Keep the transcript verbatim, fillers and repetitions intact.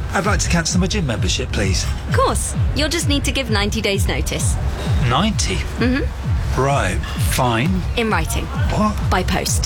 I'd like to cancel my gym membership, please. Of course. You'll just need to give ninety days notice. ninety? Mm-hmm. Right, fine. In writing. What? By post.